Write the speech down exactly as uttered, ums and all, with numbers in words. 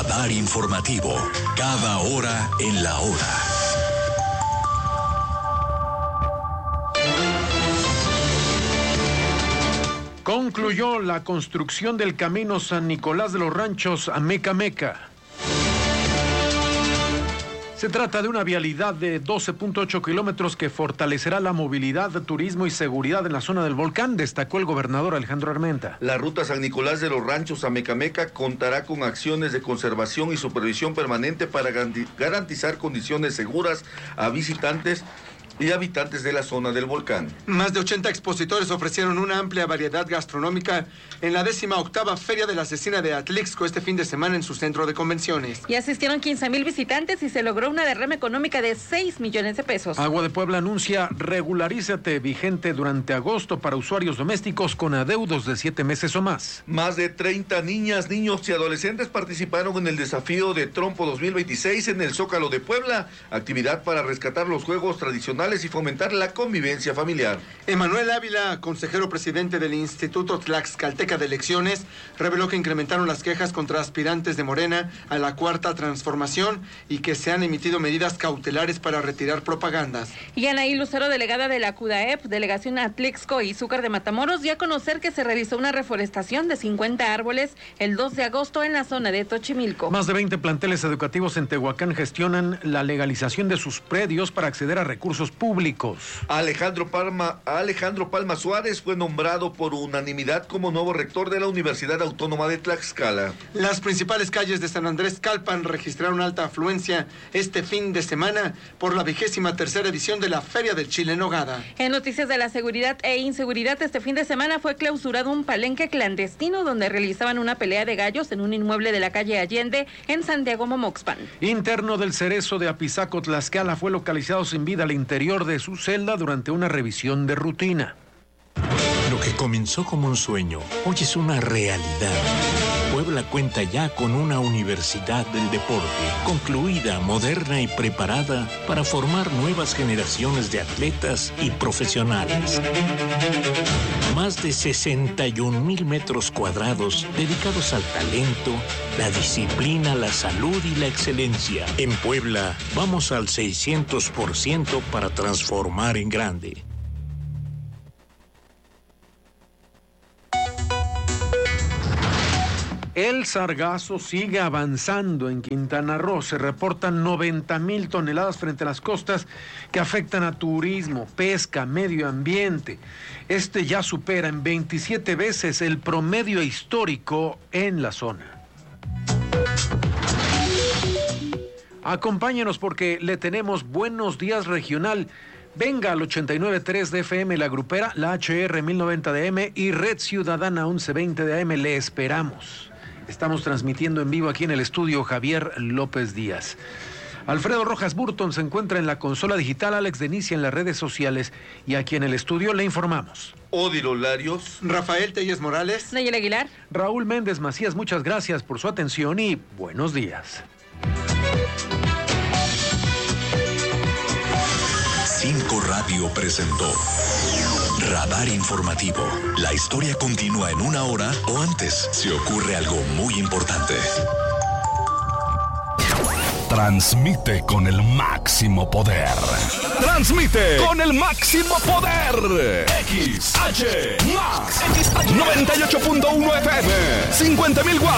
Radar informativo. Cada hora en la hora. Concluyó la construcción del camino San Nicolás de los Ranchos a Meca Meca. Se trata de una vialidad de doce punto ocho kilómetros que fortalecerá la movilidad, turismo y seguridad en la zona del volcán, destacó el gobernador Alejandro Armenta. La ruta San Nicolás de los Ranchos a Meca Meca contará con acciones de conservación y supervisión permanente para garantizar condiciones seguras a visitantes y habitantes de la zona del volcán. Más de ochenta expositores ofrecieron una amplia variedad gastronómica en la décima octava Feria de la Cecina de Atlixco este fin de semana en su centro de convenciones. Y asistieron quince mil visitantes y se logró una derrama económica de seis millones de pesos. Agua de Puebla anuncia regularízate vigente durante agosto para usuarios domésticos con adeudos de siete meses o más. Más de treinta niñas, niños y adolescentes participaron en el desafío de Trompo dos mil veintiséis en el Zócalo de Puebla, actividad para rescatar los juegos tradicionales y fomentar la convivencia familiar. Emanuel Ávila, consejero presidente del Instituto Tlaxcalteca de Elecciones, reveló que incrementaron las quejas contra aspirantes de Morena a la Cuarta Transformación y que se han emitido medidas cautelares para retirar propagandas. Y Anaí Lucero, delegada de la CUDAEP, delegación Atlixco y Zúcar de Matamoros, dio a conocer que se realizó una reforestación de cincuenta árboles el dos de agosto en la zona de Tochimilco. Más de veinte planteles educativos en Tehuacán gestionan la legalización de sus predios para acceder a recursos públicos. Alejandro Palma, Alejandro Palma Suárez fue nombrado por unanimidad como nuevo rector de la Universidad Autónoma de Tlaxcala. Las principales calles de San Andrés Calpan registraron alta afluencia este fin de semana por la vigésima tercera edición de la Feria del Chile en Nogada. En noticias de la seguridad e inseguridad, este fin de semana fue clausurado un palenque clandestino donde realizaban una pelea de gallos en un inmueble de la calle Allende en Santiago Momoxpan. Interno del Cerezo de Apizaco, Tlaxcala, fue localizado sin vida al interior de su celda durante una revisión de rutina. Lo que comenzó como un sueño, hoy es una realidad. Puebla cuenta ya con una universidad del deporte, concluida, moderna y preparada para formar nuevas generaciones de atletas y profesionales. Más de sesenta y un mil metros cuadrados dedicados al talento, la disciplina, la salud y la excelencia. En Puebla, vamos al seiscientos por ciento para transformar en grande. El sargazo sigue avanzando en Quintana Roo. Se reportan noventa mil toneladas frente a las costas que afectan a turismo, pesca, medio ambiente. Este ya supera en veintisiete veces el promedio histórico en la zona. Acompáñenos porque le tenemos Buenos Días Regional. Venga al ochenta y nueve punto tres de F M La Grupera, la H R mil noventa de A M y Red Ciudadana once veinte de A M. Le esperamos. Estamos transmitiendo en vivo aquí en el estudio Javier López Díaz. Alfredo Rojas Burton se encuentra en la consola digital, Alex Denicia en las redes sociales y aquí en el estudio le informamos. Odilo Larios, Rafael Telles Morales, Nayel Aguilar, Raúl Méndez Macías, muchas gracias por su atención y buenos días. Cinco Radio presentó Radar Informativo. La historia continúa en una hora o antes si ocurre algo muy importante. Transmite con el máximo poder. Transmite con el máximo poder. X H Max noventa y ocho punto uno F M, cincuenta mil watts.